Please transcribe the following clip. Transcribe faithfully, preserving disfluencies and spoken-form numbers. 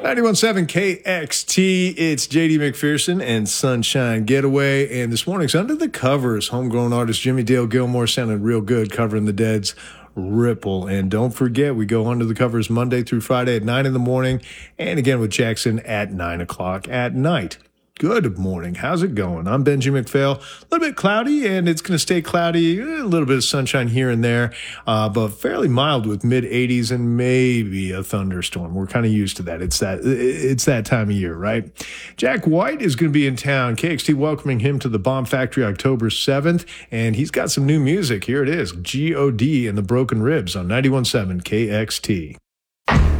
ninety-one point seven K X T, it's J D McPherson and Sunshine Getaway. And this morning's Under the Covers. Homegrown artist Jimmy Dale Gilmore sounded real good covering the Dead's Ripple. And don't forget, we go Under the Covers Monday through Friday at nine in the morning. And again with Jackson at nine o'clock at night. Good morning. How's it going? I'm Benji McPhail. A little bit cloudy, and it's going to stay cloudy. A little bit of sunshine here and there, uh, but fairly mild with mid eighties and maybe a thunderstorm. We're kind of used to that. It's that it's that time of year, right? Jack White is going to be in town. K X T welcoming him to the Bomb Factory October seventh, and he's got some new music. Here it is, G O D and the Broken Ribs on ninety-one point seven K X T.